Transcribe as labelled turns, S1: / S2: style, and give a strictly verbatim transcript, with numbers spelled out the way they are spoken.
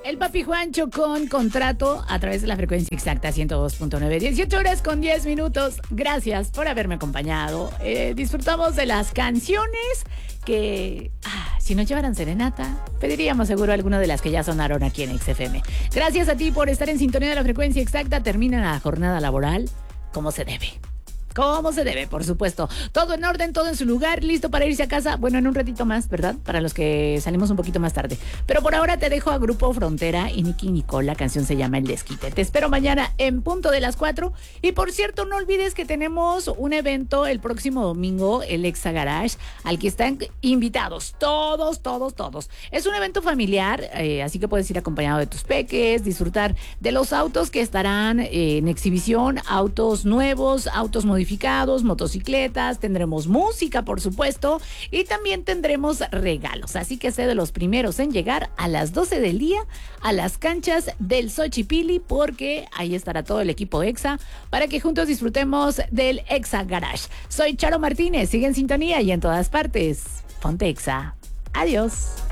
S1: El Papi Juancho con contrato a través de la frecuencia exacta ciento dos punto nueve, dieciocho horas con diez minutos. Gracias por haberme acompañado. Eh, disfrutamos de las canciones que, ah, si nos llevaran serenata, pediríamos seguro alguna de las que ya sonaron aquí en X F M. Gracias a ti por estar en sintonía de la frecuencia exacta. Termina la jornada laboral como se debe. Como se debe, por supuesto. Todo en orden, todo en su lugar, listo para irse a casa. Bueno, en un ratito más, ¿verdad? Para los que salimos un poquito más tarde. Pero por ahora te dejo a Grupo Frontera y Nicky Nicole. La canción se llama El Desquite. Te espero mañana en punto de las cuatro. Y por cierto, no olvides que tenemos un evento el próximo domingo, el Exa Garage, al que están invitados. Todos, todos, todos. Es un evento familiar, eh, así que puedes ir acompañado de tus peques, disfrutar de los autos que estarán eh, en exhibición, autos nuevos, autos modificados, motocicletas, tendremos música, por supuesto, y también tendremos regalos. Así que sé de los primeros en llegar a las doce del día a las canchas del Xochipilli, porque ahí estará todo el equipo Exa para que juntos disfrutemos del Exa Garage. Soy Charo Martínez, sigue en sintonía y en todas partes. Ponte Exa. Adiós.